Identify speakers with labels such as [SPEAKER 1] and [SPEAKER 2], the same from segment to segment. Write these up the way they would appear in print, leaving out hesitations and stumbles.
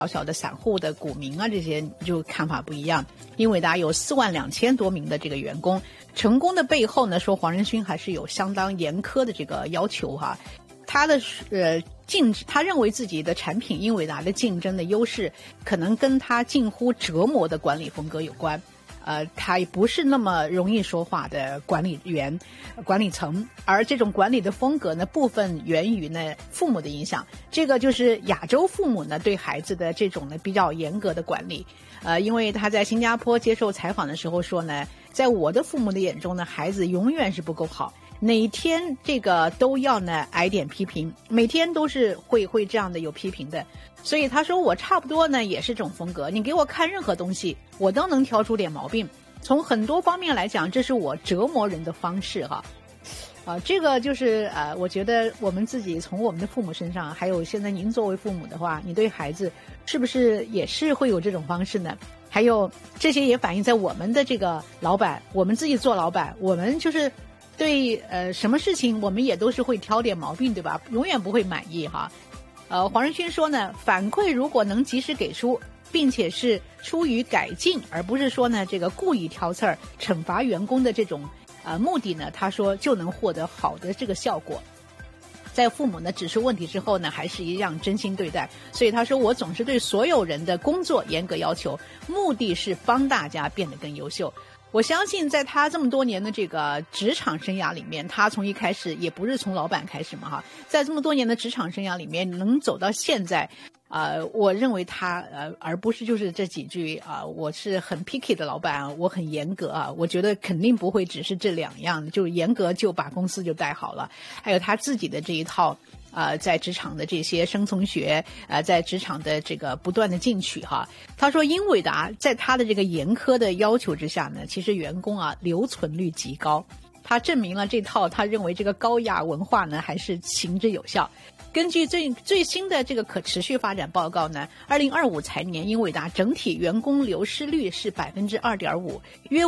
[SPEAKER 1] 小小的散户的股民啊，这些就看法不一样。英伟达有42000多名的这个员工，成功的背后呢，说黄仁勋还是有相当严苛的这个要求哈。他的他认为自己的产品英伟达的竞争的优势，可能跟他近乎折磨的管理风格有关。他也不是那么容易说话的管理层，而这种管理的风格呢，部分源于呢父母的影响。这个就是亚洲父母呢对孩子的这种呢比较严格的管理。因为他在新加坡接受采访的时候说呢，在我的父母的眼中呢，孩子永远是不够好。哪天这个都要呢挨点批评，每天都是会这样的有批评的。所以他说我差不多呢也是这种风格，你给我看任何东西我都能挑出点毛病。从很多方面来讲，这是我折磨人的方式哈。这个就是我觉得我们自己从我们的父母身上，还有现在您作为父母的话，你对孩子是不是也是会有这种方式呢？还有这些也反映在我们的这个老板，我们自己做老板，我们就是对什么事情我们也都是会挑点毛病，对吧？永远不会满意哈。黄仁勋说呢，反馈如果能及时给出，并且是出于改进，而不是说呢这个故意挑刺儿惩罚员工的这种目的呢，他说就能获得好的这个效果。在父母呢指出问题之后呢，还是一样真心对待。所以他说我总是对所有人的工作严格要求，目的是帮大家变得更优秀。我相信在他这么多年的这个职场生涯里面，他从一开始也不是从老板开始嘛哈，在这么多年的职场生涯里面能走到现在，我认为他而不是就是这几句我是很 picky 的老板，我很严格啊，我觉得肯定不会只是这两样，就严格就把公司就带好了。还有他自己的这一套在职场的这些生存学，在职场的这个不断的进取哈。他说英伟达在他的这个严苛的要求之下呢，其实员工留存率极高。他证明了这套他认为这个高压文化呢还是行之有效。根据最新的这个可持续发展报告呢，2025财年英伟达整体员工流失率是 2.5%， 约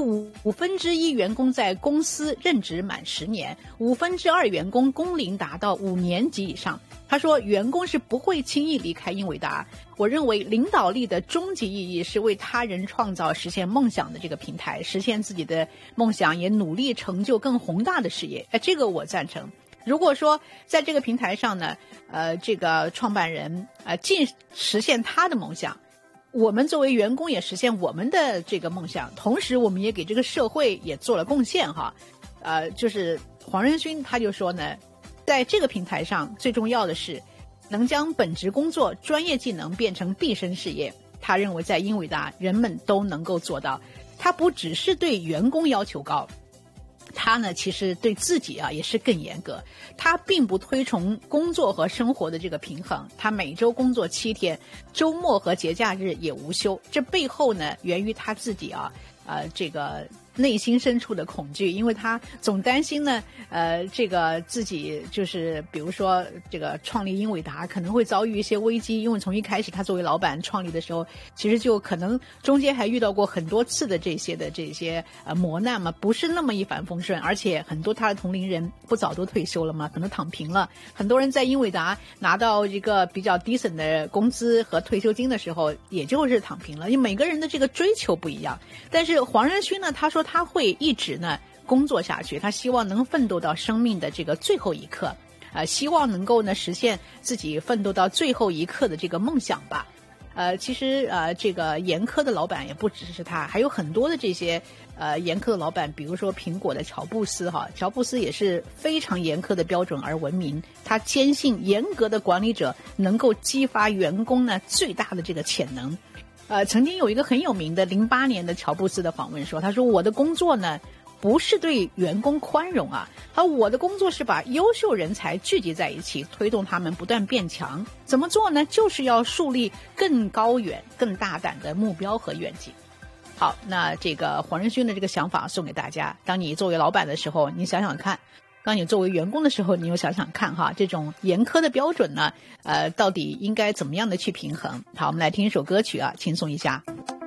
[SPEAKER 1] 1/5员工在公司任职满10年，2/5员工工龄达到5年及以上。他说员工是不会轻易离开英伟达，我认为领导力的终极意义是为他人创造实现梦想的这个平台，实现自己的梦想，也努力成就更宏大的事业。这个我赞成。如果说在这个平台上呢，这个创办人既实现他的梦想，我们作为员工也实现我们的这个梦想，同时我们也给这个社会也做了贡献哈。就是黄仁勋他就说呢，在这个平台上最重要的是能将本职工作专业技能变成毕生事业。他认为在英伟达人们都能够做到，他不只是对员工要求高，他呢其实对自己也是更严格。他并不推崇工作和生活的这个平衡，他每周工作7天，周末和节假日也无休。这背后呢源于他自己这个内心深处的恐惧，因为他总担心呢这个自己就是比如说这个创立英伟达可能会遭遇一些危机，因为从一开始他作为老板创立的时候，其实就可能中间还遇到过很多次的这些磨难嘛，不是那么一帆风顺。而且很多他的同龄人不早都退休了嘛，可能躺平了。很多人在英伟达拿到一个比较 decent 的工资和退休金的时候，也就是躺平了。因为每个人的这个追求不一样。但是黄仁勋呢，他说他会一直呢工作下去，他希望能奋斗到生命的这个最后一刻，希望能够呢实现自己奋斗到最后一刻的这个梦想吧。其实这个严苛的老板也不只是他，还有很多的这些严苛的老板，比如说苹果的乔布斯乔布斯也是非常严苛的标准而闻名。他坚信严格的管理者能够激发员工呢最大的这个潜能。曾经有一个很有名的08年的乔布斯的访问说，他说我的工作呢不是对员工宽容我的工作是把优秀人才聚集在一起，推动他们不断变强。怎么做呢？就是要树立更高远更大胆的目标和愿景。好，那这个黄仁勋的这个想法送给大家，当你作为老板的时候你想想看，当你作为员工的时候你又想想看这种严苛的标准呢到底应该怎么样的去平衡。好，我们来听一首歌曲轻松一下。